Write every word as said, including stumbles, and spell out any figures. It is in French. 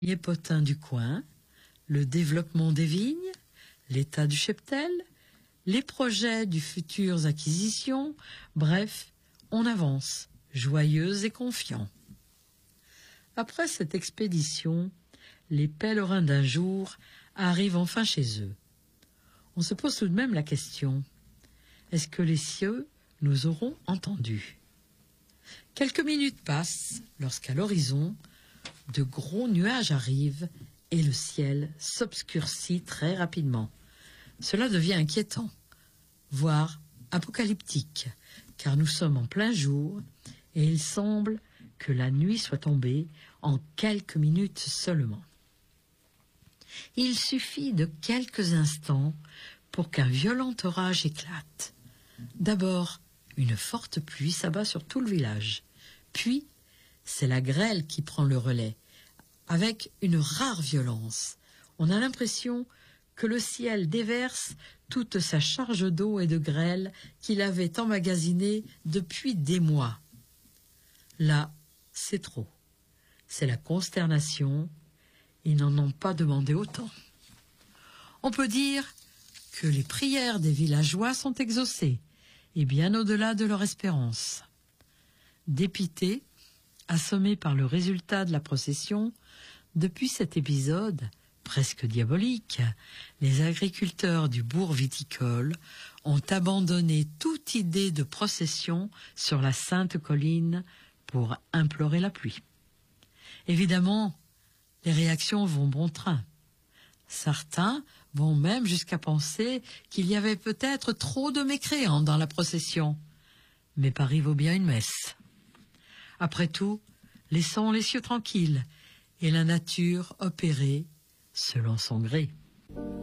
les potins du coin, le développement des vignes, l'état du cheptel, les projets du futures acquisitions, bref, on avance, joyeux et confiant. Après cette expédition, les pèlerins d'un jour arrivent enfin chez eux. On se pose tout de même la question, est-ce que les cieux nous auront entendus? Quelques minutes passent lorsqu'à l'horizon, de gros nuages arrivent et le ciel s'obscurcit très rapidement. Cela devient inquiétant, voire apocalyptique, car nous sommes en plein jour et il semble que la nuit soit tombée en quelques minutes seulement. Il suffit de quelques instants pour qu'un violent orage éclate. D'abord, une forte pluie s'abat sur tout le village. Puis, c'est la grêle qui prend le relais, avec une rare violence. On a l'impression que le ciel déverse toute sa charge d'eau et de grêle qu'il avait emmagasinée depuis des mois. Là, c'est trop. C'est la consternation. Ils n'en ont pas demandé autant. On peut dire que les prières des villageois sont exaucées, et bien au-delà de leur espérance. Dépités, assommés par le résultat de la procession, depuis cet épisode, presque diabolique, les agriculteurs du bourg viticole ont abandonné toute idée de procession sur la sainte colline pour implorer la pluie. Évidemment, les réactions vont bon train. Certains vont même jusqu'à penser qu'il y avait peut-être trop de mécréants dans la procession. Mais Paris vaut bien une messe. Après tout, laissons les cieux tranquilles et la nature opérer selon son gré.